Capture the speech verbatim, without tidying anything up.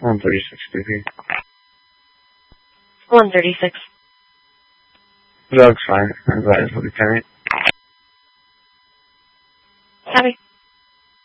one thirty-six, B P. one thirty-six. Dog's fine. Advise Lieutenant. Copy.